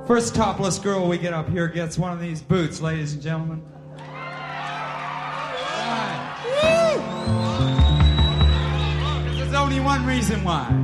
First topless girl we get up here gets one of these boots, ladies and gentlemen. Right. There's only one reason why.